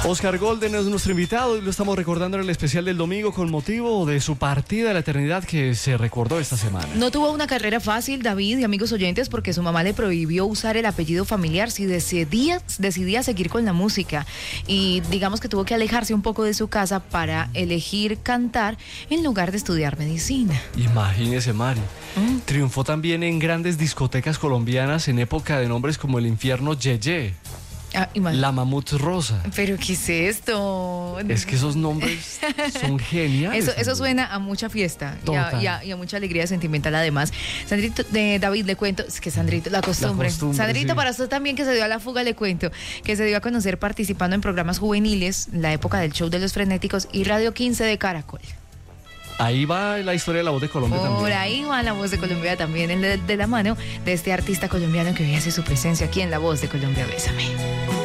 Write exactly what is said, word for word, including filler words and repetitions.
Oscar Golden es nuestro invitado y lo estamos recordando en el especial del domingo con motivo de su partida a la eternidad que se recordó esta semana. No tuvo una carrera fácil, David y amigos oyentes, porque su mamá le prohibió usar el apellido familiar si decidía, decidía seguir con la música. Y digamos que tuvo que alejarse un poco de su casa para elegir cantar en lugar de estudiar medicina. Imagínese, Mari. Mm. Triunfó también en grandes discotecas colombianas en época de nombres como El Infierno Yeye. Ah, La Mamut Rosa. ¿Pero qué es esto? Es que esos nombres son geniales. Eso, eso suena a mucha fiesta y a, y, a, y a mucha alegría sentimental además. Sandrito, de David, le cuento, es que Sandrito, la costumbre. La costumbre Sandrito, sí. Para usted también que se dio a la fuga, le cuento, que se dio a conocer participando en programas juveniles, la época del show de los frenéticos y Radio quince de Caracol. Ahí va la historia de La Voz de Colombia Por también. Por ahí va La Voz de Colombia también, de, de la mano de este artista colombiano que hoy hace su presencia aquí en La Voz de Colombia. Bésame.